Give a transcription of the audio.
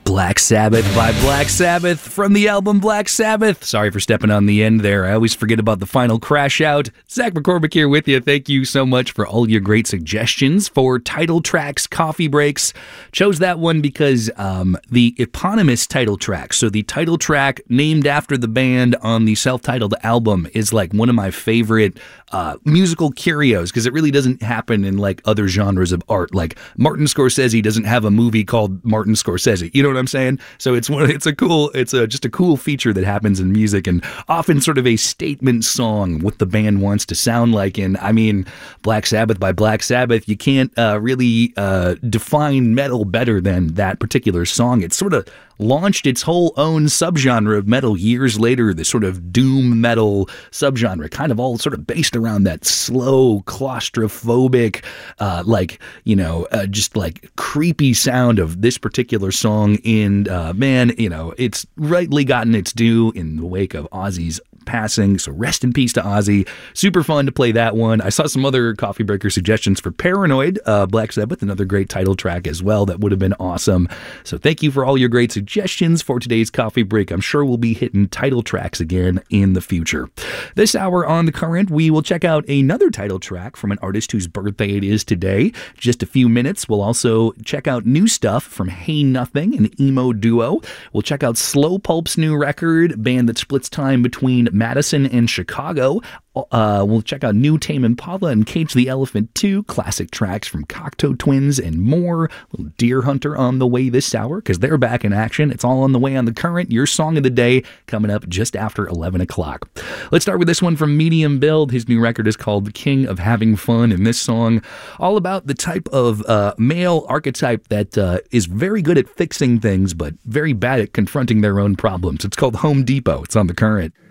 Black Sabbath by Black Sabbath from the album Black Sabbath. Sorry for stepping on the end there. I always forget about the final crash out. Zach McCormick here with you. Thank you so much for all your great suggestions for title tracks, coffee breaks. Chose that one because the eponymous title track, so the title track named after the band on the self-titled album, is like one of my favorite musical curios because it really doesn't happen in like other genres of art. Like Martin Scorsese doesn't have a movie called Martin Scorsese. You know what I'm saying? So it's just a cool feature that happens in music, and often sort of a statement song, what the band wants to sound like. And I mean, Black Sabbath by Black Sabbath, you can't really define metal better than that particular song. It sort of launched its whole own subgenre of metal years later, the sort of doom metal subgenre, kind of all sort of based around that slow, claustrophobic, just like creepy sound of this particular song. And man, it's rightly gotten its due in the wake of Ozzy's passing, so rest in peace to Ozzy. Super fun to play that one. I saw some other coffee breaker suggestions for Paranoid, Black Sabbath, another great title track as well. That would have been awesome. So thank you for all your great suggestions for today's coffee break. I'm sure we'll be hitting title tracks again in the future. This hour on The Current, we will check out another title track from an artist whose birthday it is today. Just a few minutes. We'll also check out new stuff from Hey Nothing, an emo duo. We'll check out Slow Pulp's new record, band that splits time between Madison and Chicago. We'll check out new Tame Impala and Cage the Elephant 2, classic tracks from Cocteau Twins, and more. Little Deer Hunter on the way this hour because they're back in action. It's all on the way on The Current. Your song of the day coming up just after 11 o'clock. Let's start with this one from Medium Build. His new record is called The King of Having Fun, and this song all about the type of male archetype that is very good at fixing things but very bad at confronting their own problems. It's called Home Depot. It's on The Current.